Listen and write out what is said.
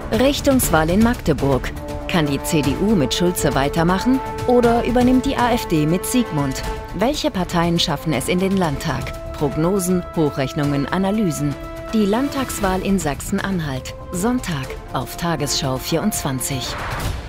Richtungswahl in Magdeburg. Kann die CDU mit Schulze weitermachen oder übernimmt die AfD mit Siegmund? Welche Parteien schaffen es in den Landtag? Prognosen, Hochrechnungen, Analysen. Die Landtagswahl in Sachsen-Anhalt. Sonntag auf Tagesschau 24.